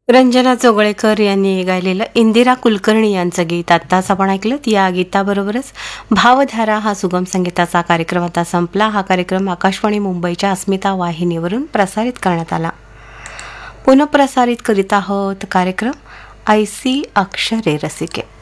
रंजना जोगळेकर यांनी गायलेलं इंदिरा कुलकर्णी यांचं गीत आत्ताच आपण ऐकलं. या गीताबरोबरच भावधारा हा सुगम संगीताचा कार्यक्रम आता संपला. हा कार्यक्रम आकाशवाणी मुंबईच्या अस्मिता वाहिनीवरून प्रसारित करण्यात आला. पुनःप्रसारित करीत आहोत कार्यक्रम ऐसी अक्षरे रसिके.